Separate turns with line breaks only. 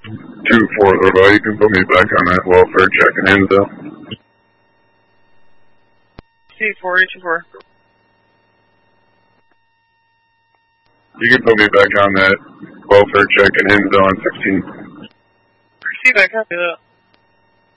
2-4, Lord, you can put me back on that welfare check in Hinsdale.
2-4.
You can put me back on that welfare check in Hinsdale on 16.
See, back, copy that.